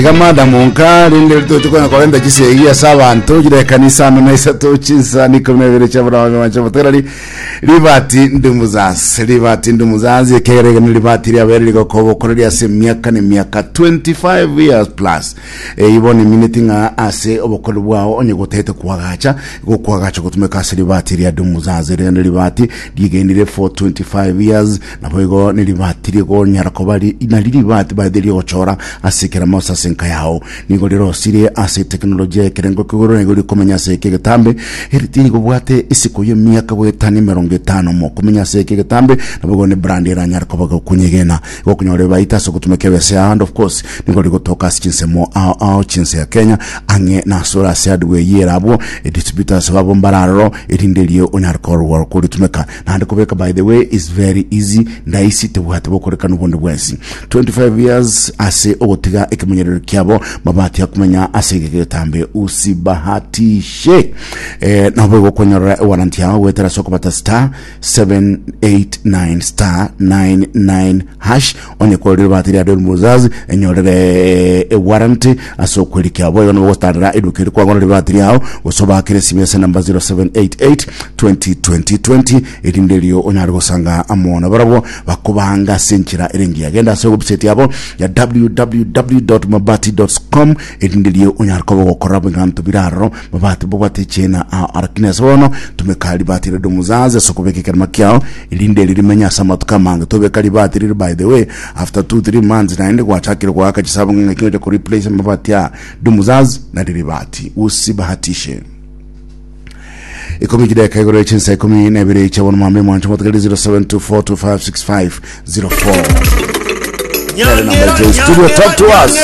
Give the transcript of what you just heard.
Kamada monka rinde tukona kwenda kisegia sabantu gire kanisa no naisa tocinsa nikomebere cyabura manchamutarari ribati ndumuzazi kerega ni ribati ryabere gokobo koreri ase myaka 25 years plus ibone minute nga ase obokoro bwao onye gotete kwagacha gutumeka ase ribati rya ndumuzazi rende ribati digendire for 25 years naboigo ni ribati ryo nyarakobari inari ribati badiri ochora asikera mosa senka yao nigo rero sire ase teknolojia kerengo kugoro nigo rikomenya seke getambe heritini gobwate isiko yo myaka bwetani 50 mo kumenya seke getambe nabogo ne brand era nyarakobaga kunyegena go kunyore baita so kutumekebe se and of course nigo rigotoka skinse mo ao chinse ya Kenya ange na sura sadwe yerabo distributors babo mbararo etindelio onyarkoro wor kulitumeka na ndikobeka by the way is very easy ndaisi tebwate bokoreka nubundi bwesi 25 years ase ogotiga ekemenyerero kyabo mabati yakumenya asegege tambe usibahatishe nabo gokonyora warranty yawe wetera soko bata star 789 star 99 hash onye korero batiri ya Ndumuzazi enyorere warranty asokweli kyabo yono wostara edukiri kwa ngoro batiri yao usoba kire CBS number 0788 2020 edindelio onyargo sanga amona barabo bakubanga senchira erengi agenda so website yabo ya www.mabati.com edindelio onyarko gokorabo ngantu biraro mabati bobate chena arakines wono tumekali batiri Ndumuzazi sokobeke karma kyao edindeli rimenya samatuka manga tobekali batiri by the way after 2-3 months naende kwachakira kwa akachisabu ngakinde ku replace mabati ya Ndumuzazi na diribati usibahatishe ikomi kideka igoro chinsa ikomi nebere chabona mambe mwancho motagali 0724256504 Studio talk to us.